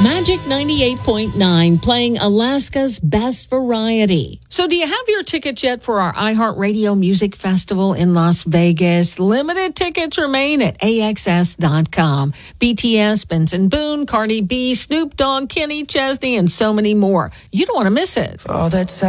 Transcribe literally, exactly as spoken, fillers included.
Magic ninety-eight point nine, playing Alaska's best variety. So do you have your tickets yet for our iHeartRadio Music Festival in Las Vegas? Limited tickets remain at A X S dot com. B T S, Benson Boone, Cardi B, Snoop Dogg, Kenny Chesney, and so many more. You don't want to miss it. All that time.